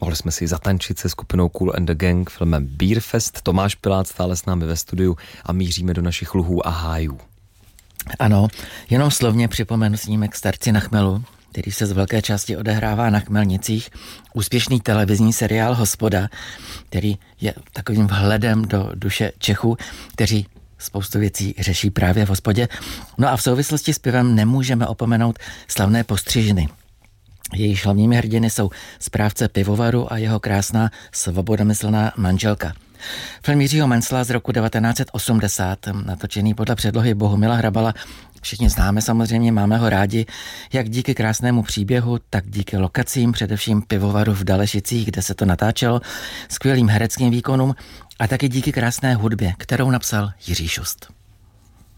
mohli jsme si zatančit se skupinou Kool and the Gang filmem Beerfest. Tomáš Pilát stále s námi ve studiu a míříme do našich luhů a hájů. Ano, jenom slovně připomenu snímek Starci na chmelu, který se z velké části odehrává na Chmelnicích, úspěšný televizní seriál Hospoda, který je takovým vhledem do duše Čechů, kteří spoustu věcí řeší právě v hospodě. No a v souvislosti s pivem nemůžeme opomenout slavné Postřižny. Jejich hlavními hrdiny jsou správce pivovaru a jeho krásná svobodomyslná manželka. Film Jiřího Mencla z roku 1980, natočený podle předlohy Bohumila Hrabala, všichni známe samozřejmě, máme ho rádi, jak díky krásnému příběhu, tak díky lokacím, především pivovaru v Dalešicích, kde se to natáčelo, skvělým hereckým výkonům a taky díky krásné hudbě, kterou napsal Jiří Šust.